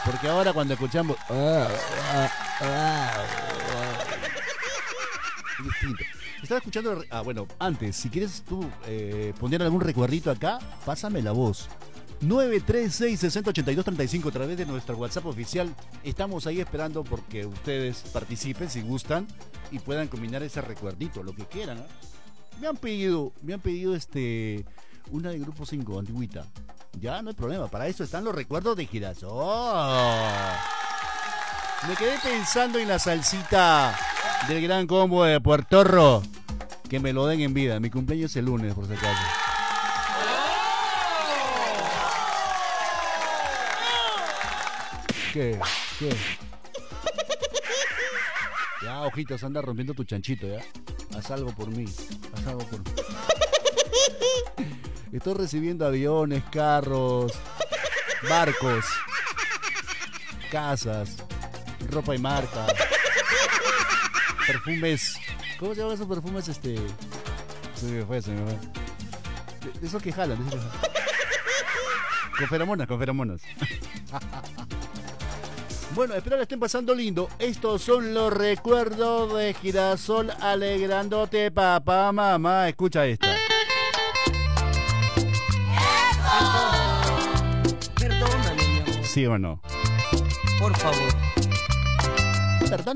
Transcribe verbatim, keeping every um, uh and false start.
Porque ahora cuando escuchamos... Ah, ah, ah, ah, es distinto. Estaba escuchando... Ah, bueno, antes, si quieres tú eh, poner algún recuerdito acá, pásame la voz. nueve tres seis, seis cero ocho dos tres cinco a través de nuestro WhatsApp oficial. Estamos ahí esperando porque ustedes participen si gustan y puedan combinar ese recuerdito, lo que quieran, ¿eh? Me han pedido, me han pedido este una de Grupo cinco, antigüita. Ya, no hay problema, para eso están los recuerdos de Girasol. Me quedé pensando en la salsita del Gran Combo de Puertorro. Que me lo den en vida, mi cumpleaños es el lunes, por si acaso. ¿Qué? ¿Qué? Ya, ojitos, anda rompiendo tu chanchito, ¿ya? Haz algo por mí, haz algo por mí. Estoy recibiendo aviones, carros, barcos, casas, ropa y marca, perfumes. ¿Cómo se llaman esos perfumes? Este... Se me fue, se me fue. De, de esos que jalan, de esos que jalan. Con feromonas, con feromonas. Bueno, espero que estén pasando lindo. Estos son los recuerdos de Girasol alegrándote, papá, mamá. Escucha esta. Perdóname, mi amor. ¿Sí o no? Por favor. Perdóname.